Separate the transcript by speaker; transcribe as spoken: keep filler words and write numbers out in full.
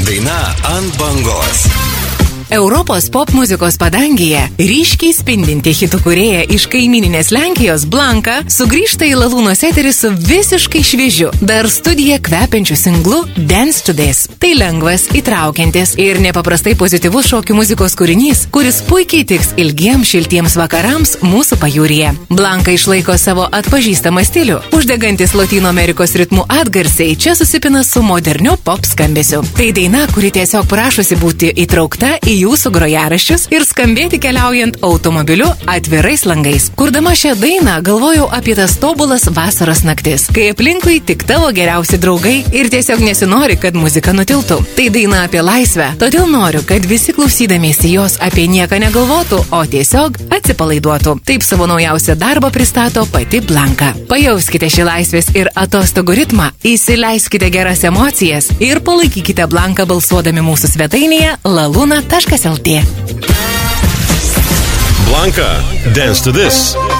Speaker 1: Daina ant bangos.
Speaker 2: Europos pop muzikos padangėje ryškiai spindinti hitų kūrėja iš kaimyninės Lenkijos Blanka sugrįžta į Lalūnos eterį su visiškai šviežiu, dar studiją kvepiančiu singlu Dance to This. Tai lengvas, įtraukiantis ir nepaprastai pozityvus šokių muzikos kūrinys, kuris puikiai tiks ilgiems šiltiems vakarams mūsų pajūryje. Blanka išlaiko savo atpažįstamą stilių. Uždegantis Lotynų Amerikos ritmų atgarsiai čia susipina su moderniu pop skambesiu. Tai daina, kuri tiesiog prašosi būti įtraukta į jūsų grojaraščius ir skambėti keliaujant automobiliu atvirais langais. Kurdama šią dainą galvojau apie tas tobulas vasaros naktis, kai aplinkui tik tavo geriausi draugai ir tiesiog nesinori, kad muzika nutiltų. Tai daina apie laisvę, todėl noriu, kad visi klausydamiesi jos apie nieką negalvotų, o tiesiog atsipalaiduotų. Taip savo naujausią darbą pristato pati Blanka. Pajauskite šį laisvės ir atostogų ritmą, įsileiskite geras emocijas ir palaikykite Blanką balsuodami mūsų svetainėje laluna taškas lt.
Speaker 1: Blanka, Dance to This.